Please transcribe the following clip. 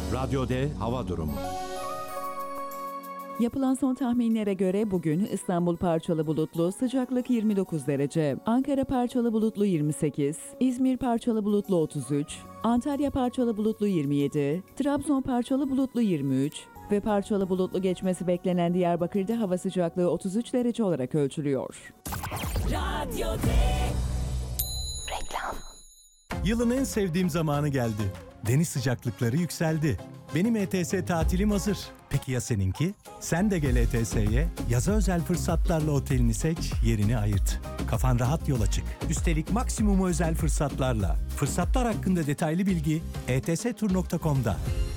Radyo D hava durumu. Yapılan son tahminlere göre bugün İstanbul parçalı bulutlu, sıcaklık 29 derece. Ankara parçalı bulutlu 28, İzmir parçalı bulutlu 33, Antalya parçalı bulutlu 27, Trabzon parçalı bulutlu 23 ve parçalı bulutlu geçmesi beklenen Diyarbakır'da hava sıcaklığı 33 derece olarak ölçülüyor. Radyo D. Reklam. Yılın en sevdiğim zamanı geldi. Deniz sıcaklıkları yükseldi. Benim ETS tatilim hazır. Peki ya seninki? Sen de gel ETS'ye. Yaza özel fırsatlarla otelini seç, yerini ayırt. Kafan rahat yola çık. Üstelik maksimumu özel fırsatlarla. Fırsatlar hakkında detaylı bilgi etstur.com'da.